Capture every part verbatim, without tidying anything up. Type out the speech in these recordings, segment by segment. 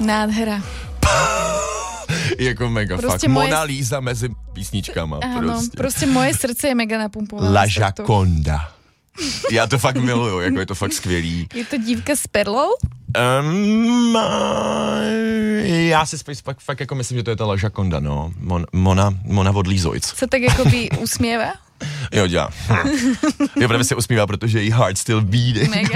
Nádhera. Jako mega Prostě fakt. moje... Mona Lisa mezi písničkama. Áno, prostě. prostě moje srdce je mega napumpované. La Jaconda. Já to fakt miluju, jako je to fakt skvělý. Je to dívka s perlou? Um, já si spíš fakt, fakt jako myslím, že to je ta La Jaconda, no. Mon, Mona, Mona od Lízojc. Se tak jakoby usměvá? Jo, dělá. Jo, právě se usmívá, protože její heart still beating. Mega.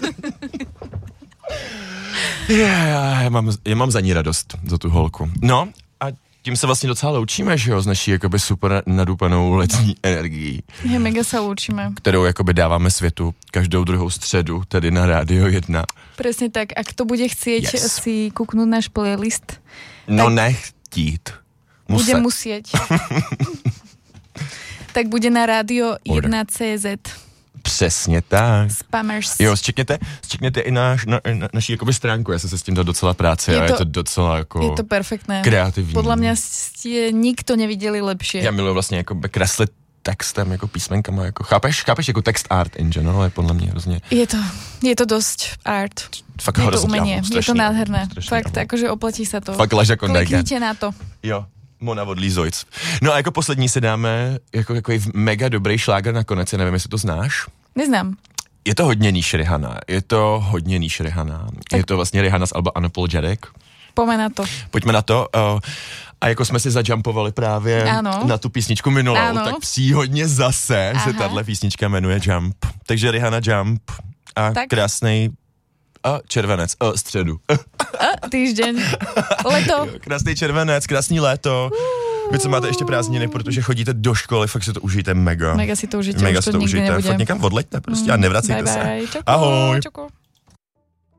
Já, já, já, mám, já mám za ní radost, za tu holku. No a tím se vlastně docela loučíme, že jo, s naší jakoby super nadupanou letní energií. Je mega se loučíme. Kterou jakoby dáváme světu každou druhou středu, tedy na Rádio jedna. Presne tak, a kto bude chcieť Yes. si kúknúť náš playlist, No tak nechtít. Muset. bude musieť. Tak bude na rádio jedna tečka cé zet. Přesně tak. Spammers. Jo, zčekněte, zčekněte i náš, na, na, naší jakoby stránku, já jsem se s tím dal docela práci Je a to- je to docela jako Je to perfektné. kreativní. Podľa mňa ste nikto nevideli lepšie. Já miluji vlastně jako kreslit textem, jako písmenkama, jako chápeš, chápeš, jako text art in general, je podle mě hrozně. Je to, je to dosť art. Fakt Je to hrozně, umenie, amo, je to strašně, nádherné. strašně, Fakt, amo. akože oplatí sa to. Fakt laža konda. Kliknite na to. Jo, Mona od Lízojc. No a jako poslední si dáme jako takový mega dobrý šláger nakonec, já nevím, jestli to znáš. Neznám. Je to hodně níž Rihanna, je to hodně níž Rihanna. Tak. Je to vlastně Rihanna z alba Unapologetic. Pojďme na to. Pojďme na to. Uh, a jako jsme si zajumpovali právě Ano. na tu písničku minulou, Ano. tak příhodně zase Aha. se tahle písnička jmenuje Jump. Takže Rihanna Jump a Tak. krásnej a červenec, a středu. A, týždeň. Leto. Krásný červenec, krásný léto. Vy, co máte ještě prázdniny, protože chodíte do školy, fakt si to užijte mega. Mega si to užijte, Mega už si to to nikdy užijte, nebude. fakt někam odleďte prostě a nevracejte Bye se. bye. Čoko, Ahoj. čoko.